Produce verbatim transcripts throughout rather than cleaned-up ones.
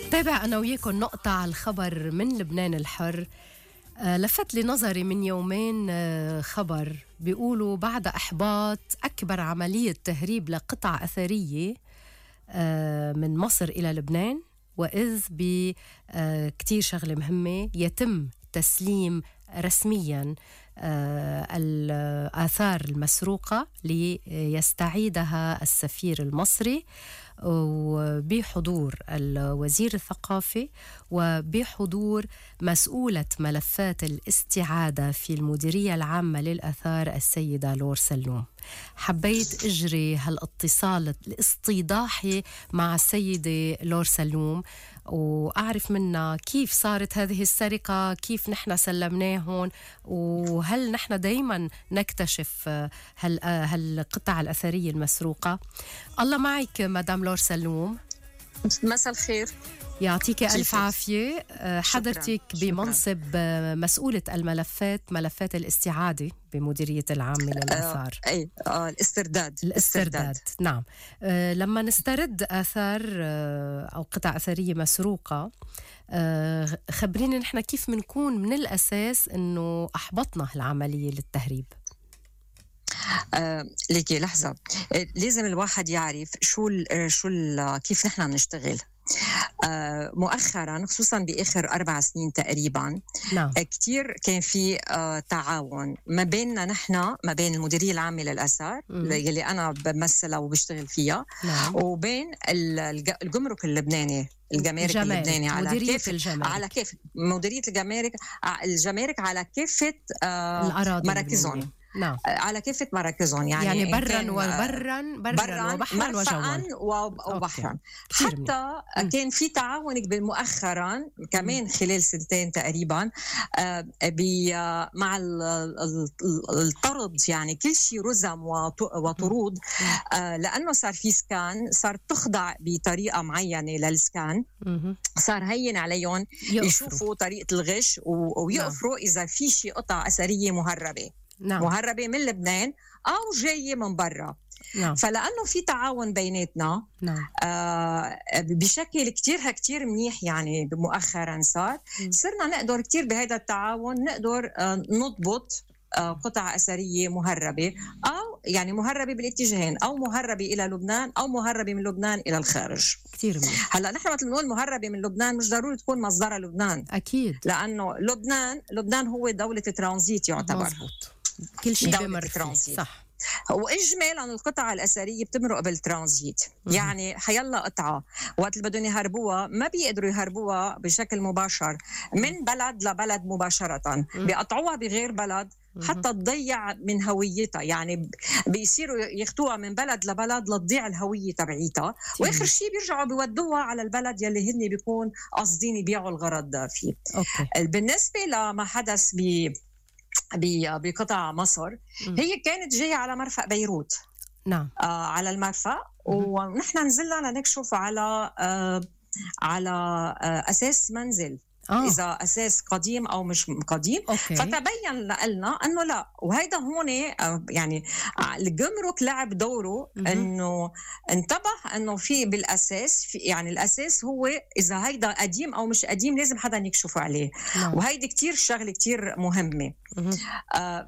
تابع أنا وياكم نقطة على الخبر من لبنان الحر. آه لفت لي نظري من يومين آه خبر بيقولوا بعد إحباط أكبر عملية تهريب لقطع أثرية آه من مصر إلى لبنان، وإذ بكتير شغلة مهمة يتم تسليم رسمياً آه الآثار المسروقة ليستعيدها السفير المصري، وبحضور الوزير الثقافي وبحضور مسؤولة ملفات الاستعادة في المديرية العامة للآثار السيدة لور سلوم. حبيت أجري هالاتصال الاستيضاحي مع السيدة لور سلوم وأعرف منها كيف صارت هذه السرقة، كيف نحن سلمناهم، وهل نحن دايما نكتشف هالقطع الأثرية المسروقة. الله معك مدام لور سلوم. مساء الخير، يعطيك ألف عافية. حضرتك بمنصب مسؤولة الملفات ملفات الاستعادة بمديرية العامة للآثار. آه أي آه الاسترداد الاسترداد نعم. آه لما نسترد آثار آه أو قطع أثرية مسروقة، آه خبرينا نحن كيف منكون من الأساس إنه أحبطنا العملية للتهريب. آه ليكي لحظة، آه لازم الواحد يعرف شو ال شو ال كيف نحن نشتغل. آه مؤخرا خصوصا بآخر أربع سنين تقريبا نعم. آه كتير كان في آه تعاون ما بيننا نحن، ما بين المديرية العامة للآثار يلي أنا بمثلها وبشتغل فيها، نعم. وبين الجمرك اللبناني الجمارك اللبناني على كافة على كافة مديرية الجمارك الجمارك على كافة آه مراكزهم. نعم. على كافة مراكزهم، يعني يعني برا وبرا برا وبحرا وجوا وبحرا. حتى م. كان في تعاون مؤخرا كمان خلال سنتين تقريبا مع الطرد، يعني كل شيء رزم وطرود، لأنه صار في سكان، صار تخضع بطريقة معينة للسكان، صار هين عليهم يشوفوا طريقة الغش ويقفروا إذا في شيء قطع أثرية مهربة. نعم. مهربة من لبنان أو جاية من برا. نعم. فلأنه في تعاون بيناتنا، نعم. آه بشكل كتير كتير منيح، يعني مؤخرا صار م. صرنا نقدر كتير بهذا التعاون نقدر آه نضبط آه قطع أثرية مهربة، أو يعني مهربة بالاتجاهين، أو مهربة إلى لبنان أو مهربة من لبنان إلى الخارج. كتير منيح. هلا نحن مثل نقول مهربة من لبنان مش ضروري تكون مصدرها لبنان، أكيد، لأنه لبنان لبنان هو دولة ترانزيت يعتبر. مزبوط. كل شيء بمر فيه. صح. واجمالا القطع الاثريه بتمرق بالترانزيت، يعني حيلا قطعه وقت اللي بدهم يهربوها ما بيقدروا يهربوها بشكل مباشر من بلد لبلد مباشره، بيقطعوها بغير بلد حتى تضيع من هويتها، يعني بيصيروا ياخذوها من بلد لبلد لتضيع الهويه تبعيتها، واخر شيء بيرجعوا بيودوها على البلد يلي هن بيكون قاصدين يبيعوا الغرض فيه. أوكي. بالنسبه لما حدث ب بقطع مصر، هي كانت جاية على مرفأ بيروت. نعم. آه على المرفأ، ونحن نزلنا لنكشف على آه على آه أساس منزل. آه. إذا أساس قديم أو مش قديم. أوكي. فتبين لنا أنه لا، وهيدا هون يعني الجمرك لعب دوره، أنه انتبه أنه في بالأساس في يعني الأساس هو إذا هيدا قديم أو مش قديم لازم حدا يكشف عليه. نعم. وهيدي كتير شغلة كتير مهمة. آه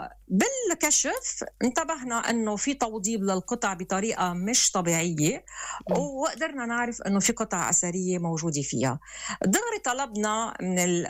فبالكشف انتبهنا أنه في توضيب للقطع بطريقة مش طبيعية، وقدرنا نعرف أنه في قطع أثرية موجودة فيها. دغري طلبنا من ال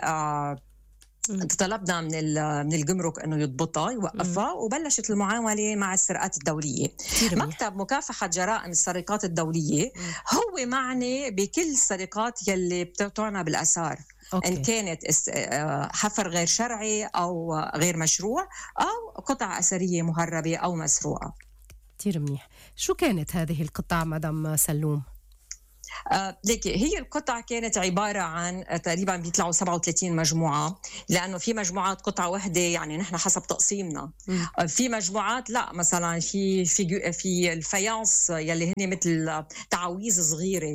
طلبنا من من الجمرك انه يضبطها يوقفها، وبلشت المعامله مع السرقات الدوليه. مكتب مكافحه جرائم السرقات الدوليه هو معني بكل السرقات يلي بتعنى بالاثار، أوكي. ان كانت حفر غير شرعي او غير مشروع او قطع اثريه مهربه او مسروقه. كثير منيح. شو كانت هذه القطع مدام سلوم؟ آه ليكي هي القطع كانت عبارة عن تقريبا بيطلعوا سبعة وثلاثين مجموعة، لأنه في مجموعات قطعة واحدة، يعني نحن حسب تقسيمنا. آه في مجموعات لا، مثلا في في في الفايانس يلي هن مثل تعاويذ صغيرة،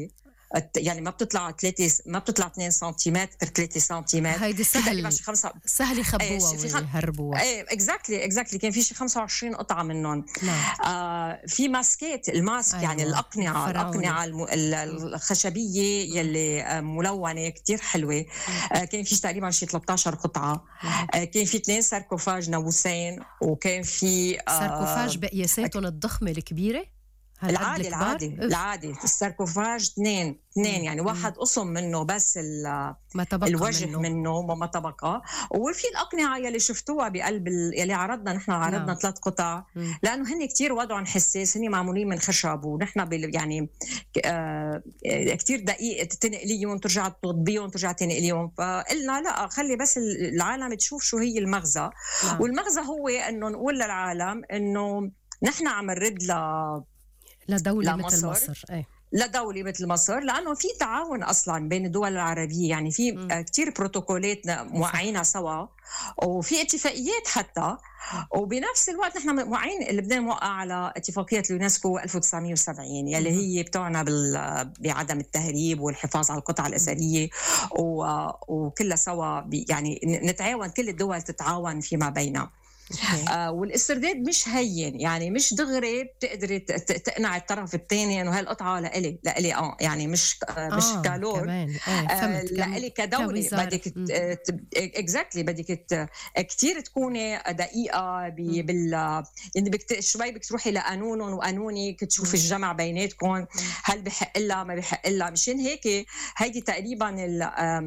يعني ما بتطلع ثلاثة ما بتطلع اثنين سنتيمتر ثلاثة سنتيمتر. هيدي سهل خمسة سهل يخبوها ويهربوها. ايه اكزاكتلي اكزاكتلي كان في شي خمسة وعشرين قطعه منهم. نعم. آه في ماسكات الماسك. أيوة. يعني الاقنعه الاقنعه الم... الخشبيه يلي ملونه كتير حلوه. آه كان في تقريبا شي ثلاثة عشر قطعه. آه كان في اثنين ساركوفاج ناموسين، وكان في آه ساركوفاج بقياساتهم الضخمه الكبيره. العادي العادي العادي الساركوفاج اثنين اثنين يعني مم. واحد قسم منه بس ما الوجه منه, منه وما طبقه. وفي الأقنعة يلي شفتوها بقلب يلي عرضنا نحن عرضنا نعم. ثلاث قطع. مم. لأنه هن كتير وضعهم حساس، هن معمولين من خشب، ونحن يعني آه كتير دقيق تنقليهم ترجع تطبيهم ترجع تنقليهم. فقلنا لا خلي بس العالم تشوف شو هي المغزى. نعم. والمغزى هو أنه نقول للعالم أنه نحن عم نرد ل لدولة مثل مصر. أي. لدولة مثل مصر، لأنه في تعاون أصلاً بين الدول العربية. يعني في م. كتير بروتوكولات موقعينها سوا، وفي اتفاقيات حتى. وبنفس الوقت نحن موقعين، لبنان موقع على اتفاقية اليونسكو ألف وتسعمية وسبعين يلي هي بتعنى بعدم التهريب والحفاظ على القطع الأثرية، وكلها سوا يعني نتعاون، كل الدول تتعاون فيما بينها. آه والاسترداد مش هين، يعني مش دغري بتقدري تقنع الطرف الثاني انه هالقطعه لإلي لإلي اه يعني مش آه مش آه كالور آه لإلي كدوله. بدك اكزاكتلي بدك كثير تكوني دقيقه بال يعني بدك شوي بدك تروحي لقانونهم وقانونك تشوفي الجمع بيناتكم، هل بحق لها ما بحق لها. مشان هيك هيدي تقريبا ال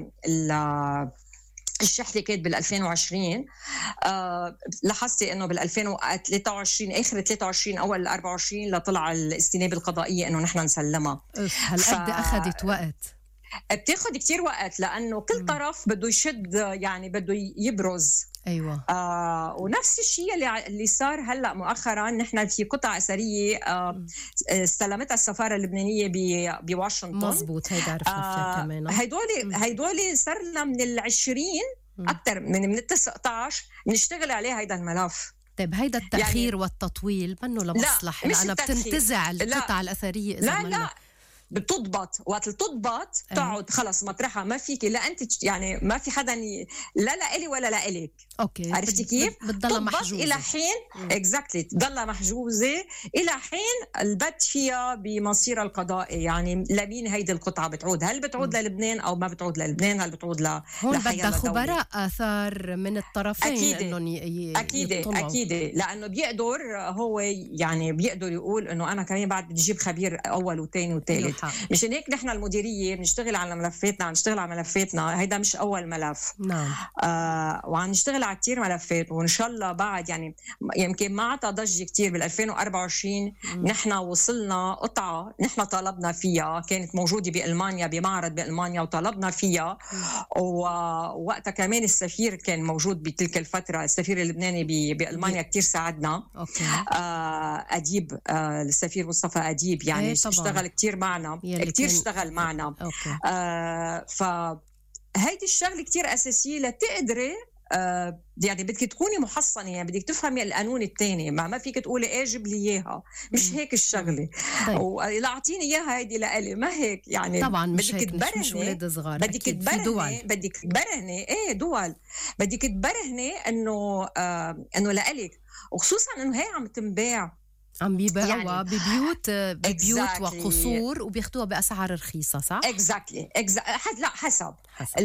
ال الشحنة كانت بالألفين وعشرين. آه لاحظتي إنه بالألفين وثلاثة وعشرين آخر ثلاثة وعشرين أول أربعة وعشرين لطلع الاستنابة القضائية إنه نحن نسلمها. هل ف... قد أخذت وقت؟ بتاخد كتير وقت، لأنه كل طرف بده يشد، يعني بده يبرز. أيوة. آه ونفس الشيء اللي اللي صار هلا مؤخرا. نحن في قطع أثرية آه استلمتها السفارة اللبنانية بواشنطن. مزبوط، هيدا عرفنا فيها آه كمان. هيدولي هيدولي صرنا من العشرين أكثر من من التسعة عشر نشتغل عليه هيدا الملف. طيب هيدا التأخير يعني يعني منه لمصلحة، لأنه بتنتزع القطع الأثرية إذا لا لا بتضبط. وقت تضبط تقعد خلص مطرحها، ما فيك لا انت يعني ما في حدا ي... لا لا الي ولا لا الك. اوكي، عرفتي كيف؟ بتضلها محجوزه الى حين اكزاكتلي تضلها محجوزه الى حين البت فيها بمصير القضائي. يعني لمين هيدي القطعه بتعود؟ هل بتعود م. للبنان او ما بتعود للبنان؟ هل بتعود ل هون بدها خبراء اثار من الطرفين انهم ي... اكيد اكيد لانه بيقدر هو يعني بيقدر يقول انه انا كمان بعد بدي اجيب خبير اول وثاني وثالث. مشان هيك نحن المديريه بنشتغل على ملفاتنا، عم نشتغل على ملفاتنا. هيدا مش اول ملف. نعم. آه وعم نشتغل على كتير ملفات، وان شاء الله بعد يعني يمكن ما عطى ضجه كتير. بال ألفين وأربعة وعشرين نحن وصلنا قطعه نحن طلبنا فيها، كانت موجوده بالمانيا بمعرض بالمانيا وطلبنا فيها. ووقتها كمان السفير كان موجود بتلك الفتره، السفير اللبناني بالمانيا كتير ساعدنا. أوكي. آه اديب آه السفير مصطفى اديب يعني اشتغل كتير معنا، كتير اشتغل معنا. آه فهيدي الشغله كتير اساسيه لتقدري آه يعني بدك تكوني محصنه، يعني بدك تفهمي القانون الثاني. ما ما فيك تقولي ايه جيب لي اياها، مش هيك الشغله. طيب. ولا اعطيني اياها هيدي لإلي، ما هيك يعني. طبعا مش بدك هيك، مش, مش ولاد صغار. بدك تبرهني بدك تبرهني ايه دول بدك تبرهني انه آه انه لإلك، وخصوصا انه هي عم تنباع، عم بيبيعوها يعني ببيوت ببيوت exactly. وقصور، وبياخدوها بأسعار رخيصة، صح؟ اكزاكتلي exactly. exactly. لا حسب, حسب.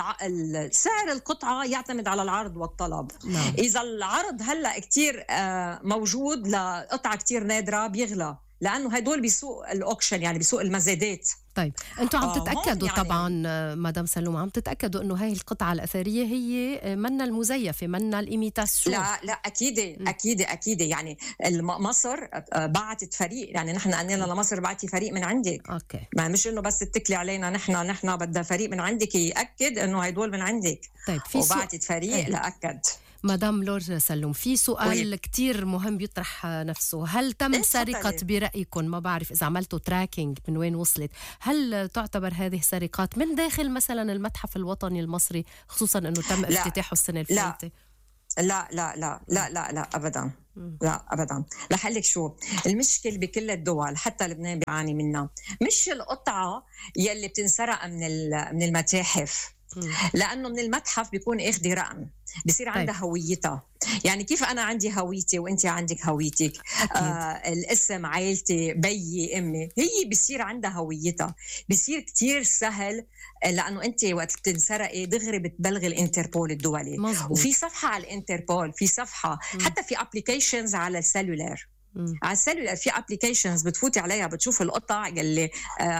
سعر القطعة يعتمد على العرض والطلب. نعم. إذا العرض هلأ كتير موجود لقطعة كتير نادرة بيغلى، لأنه هدول بيسوق الأوكشن، يعني بيسوق المزادات. طيب انتم عم تتاكدوا يعني طبعا مدام سلومة، عم تتاكدوا انه هاي القطعه الاثريه هي منا المزيفه، منا الايميتاسيون؟ لا لا اكيد م. اكيد اكيد يعني مصر بعتت فريق، يعني نحن قلنا لمصر بعتي فريق من عندك. اوكي، ما مش انه بس تتكلي علينا نحن نحن بدنا فريق من عندك ياكد انه هدول من عندك. طيب في وبعتت فريق ايه. لاكد. مدام لور سلوم، في سؤال كتير مهم بيطرح نفسه، هل تم سرقة برأيكم؟ ما بعرف إذا عملتوا تراكينج من وين وصلت، هل تعتبر هذه سرقات من داخل مثلا المتحف الوطني المصري، خصوصا أنه تم افتتاحه السنة الفاتت؟ لا لا لا لا لا لا لا أبدا لا ابدا. رح اقول لك شو المشكله بكل الدول، حتى لبنان بيعاني منها. مش القطعه يلي بتنسرق من من المتاحف، لانه من المتحف بيكون اخذ رقم، بصير عندها طيب. هويتها. يعني كيف انا عندي هويتي وانت عندك هويتك، آه الاسم، عائلتي، بيي، امي، هي بصير عندها هويتها. بصير كتير سهل، لانه انت وقت بتنسرقي دغري بتبلغي الانتربول الدولي. مزبوط. وفي صفحه على الانتربول، في صفحه م. حتى في ابليكيشنز على السلولار. مم. على السلولار في ابليكيشنز بتفوتي عليها بتشوف القطع اللي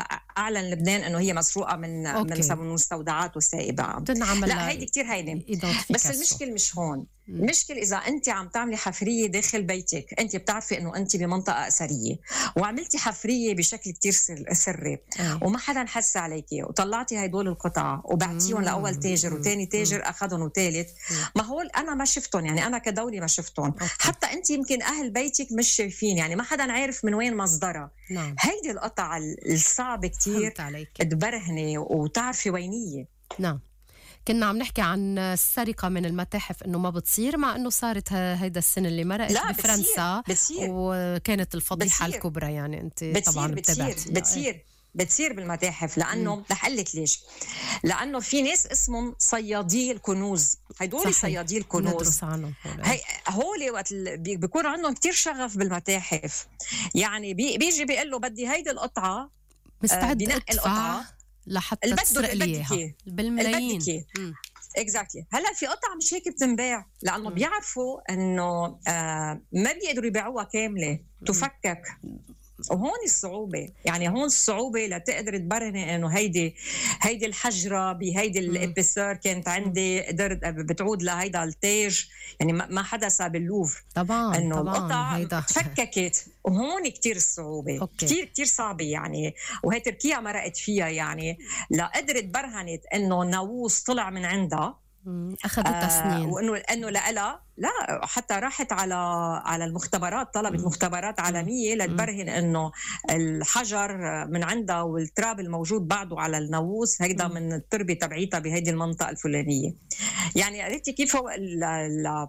اعلن لبنان انه هي مسروقه من أوكي. من المستودعات والسائبه. لا هيدي كتير هينه. بس المشكل مش هون. المشكل إذا أنت عم تعملي حفرية داخل بيتك، أنت بتعرفي إنه أنت بمنطقة أثرية وعملتي حفرية بشكل كتير سري وما حدا حس عليكي، وطلعتي هيدول القطع وبعتيهم لأول تاجر وتاني تاجر أخذهم وثالث. ما هول أنا ما شفتهم، يعني أنا كدولة ما شفتهم. حتى أنت يمكن أهل بيتك مش شايفين، يعني ما حدا عارف من وين مصدرها. نعم. هيدي القطع الصعبة كتير تبرهني وتعرفي وينية. نعم. كنا عم نحكي عن السرقة من المتاحف إنه ما بتصير، مع إنه صارت هيدا السنة اللي مرقت بفرنسا. بتصير. بتصير. وكانت الفضيحة بتصير. الكبرى. يعني أنت بتصير. طبعا بتصير بتصير بتصير بالمتاحف، لأنه رح أقول لك ليش. لأنه في ناس اسمهم صيادي الكنوز، هيدول صيادي الكنوز. هي هولي وقت بيكون عندهم كتير شغف بالمتاحف، يعني بي بيجي بيقول له بدي هيدي القطعة، مستعد بناء القطعة لحتى تسرق لي اياها بالملايين. اكزاكتلي. هلا في قطع مش هيك بتنباع، لانه بيعرفوا انه آه ما بيقدروا يبيعوها كامله، تفكك. وهون الصعوبة، يعني هون الصعوبة لتقدر تبرهني انه هيدي هيدي الحجرة بهيدي الابيسور كانت عندي، قدرت بتعود لهيدا التاج، يعني ما حدث باللوفر. طبعا انه طبعا القطع هيدا تفككت، وهون كتير الصعوبة. أوكي. كتير كتير صعبة يعني. وهي تركيا مرقت فيها، يعني لا قدرت برهنت انه ناووس طلع من عندها، اخذت سنين، آه وانه انه لها لا حتى راحت على على المختبرات، طلبت مختبرات عالميه لتبرهن انه الحجر من عندها والتراب الموجود بعده على الناووس هيدا من التربه تبعيتها بهيدي المنطقه الفلانيه. يعني قريتي كيف هو ال ال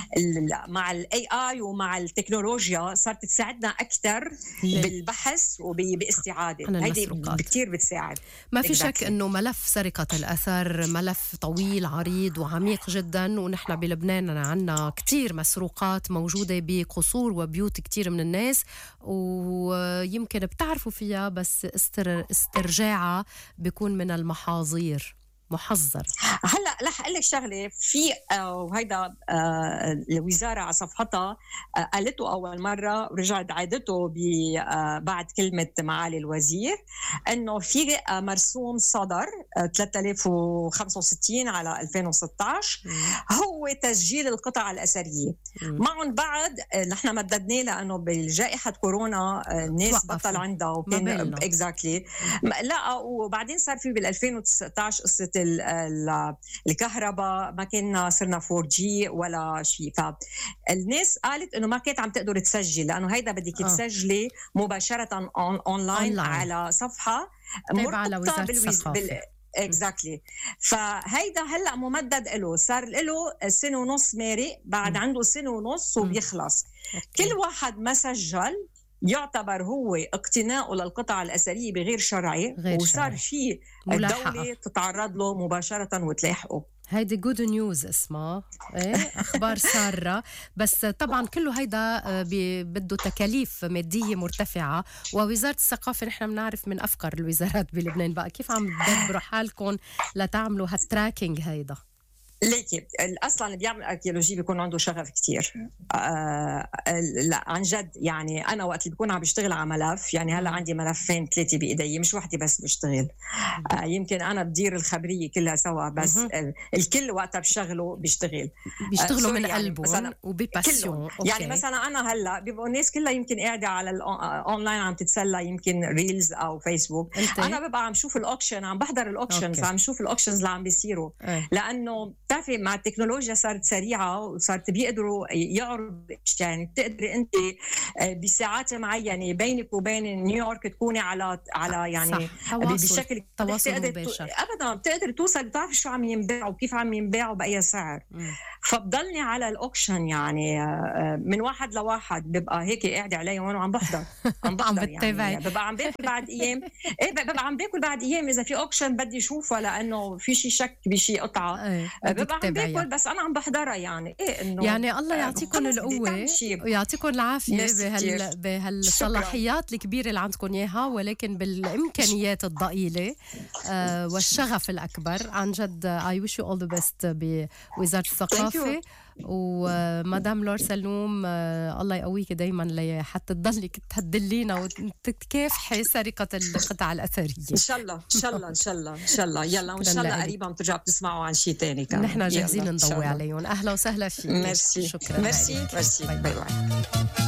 مع الاي اي ومع التكنولوجيا صارت تساعدنا اكثر بالبحث وباستعاده، هيدي كثير بتساعد. ما في شك انه ملف سرقه الاثار ملف طويل عريض وعميق جدا، ونحن بلبنان عندنا كثير مسروقات موجوده بقصور وبيوت كثير من الناس، ويمكن بتعرفوا فيها بس استر... استرجاعها بيكون من المحاظير، محذر. هلا رح اقول لك شغله، في وهيدا الوزاره على صفحتها قالته اول مره ورجعت عادته بعد كلمه معالي الوزير، انه في مرسوم صدر ثلاثة آلاف وخمسة وستين على ألفين وستة عشر هو تسجيل القطع الاثريه. معهم بعد نحن مددناه لانه بالجائحه كورونا الناس بطل عندها وكان اكزاكتلي لا، وبعدين صار في بال ألفين وتسعة عشر قصه الكهرباء، ما كنا صرنا فور جي ولا شيء، فالناس قالت انه ما كانت عم تقدر تسجل، لانه هيدا بدك تسجلي مباشره أون اونلاين على صفحه مرتبطه على بالوز... بال اكزاكتلي. فهيدا هلا ممدد له، صار له سنه ونص مارق، بعد عنده سنه ونص وبيخلص. كل واحد ما سجل يعتبر هو اقتناؤه للقطع الأثرية بغير شرعي، وصار في الدولة تتعرض له مباشرة وتلاحقه. هيدي جود نيوز اسمها، ايه اخبار ساره. بس طبعا كله هيدا بده تكاليف ماديه مرتفعه، ووزاره الثقافه نحن بنعرف من افقر الوزارات بلبنان. بقى كيف عم تدبروا حالكم لتعملوا هالتراكينج هيدا؟ ليكي اصلا اللي بيعمل اركيولوجي بيكون عنده شغف كتير. آه لا عن جد، يعني انا وقت اللي بكون عم بشتغل على ملف، يعني هلا عندي ملفين ثلاثه بايدي، مش وحده بس بشتغل. آه يمكن انا بدير الخبريه كلها سوا، بس آه الكل وقتها بشغله بيشتغل بيشتغلوا آه من يعني قلبهم وبباسيون. يعني مثلا انا هلا بيبقوا الناس كلها يمكن قاعده على الاونلاين عم تتسلى، يمكن ريلز او فيسبوك، انا ببقى عم شوف الاوكشن، عم بحضر الاوكشنز، عم شوف الاوكشنز اللي عم بيصيروا، لانه بتعرفي مع التكنولوجيا صارت سريعه وصارت بيقدروا يعرض، يعني بتقدري انت بساعات معينه بينك وبين نيويورك تكوني على على يعني بشكل تواصل مباشر. ابدا بتقدر توصل، بتعرفي شو عم ينباع وكيف عم ينباع وباي سعر. م. فبضلني على الاوكشن يعني من واحد لواحد، ببقى هيك قاعده علي وانا عم بحضر عم بحضر يعني ببقى عم باكل بعد ايام ايه ببقى عم باكل بعد ايام اذا في اوكشن بدي اشوفه لانه في شيء شك بشيء قطعه ايه ببقى عم باكل بس انا عم بحضرها يعني ايه انه يعني الله يعطيكم القوه ويعطيكم العافيه بهال بهالصلاحيات الكبيره اللي عندكم اياها، ولكن بالامكانيات الضئيله آه والشغف الاكبر. عن جد اي ويش يو اول ذا بيست بوزاره الثقافه. ومدام لور سلوم آه الله يقويك دايما حتى تضلك تهدلينا وتكافحي سرقه القطع الاثريه. ان شاء الله ان شاء الله ان شاء الله ان شاء الله. يلا وان شاء الله قريبا بترجعوا بتسمعوا عن شيء ثاني كمان. نحن جاهزين نضوي عليهم. اهلا وسهلا فيك. ميرسي شكرا. ميرسي ميرسي. باي باي.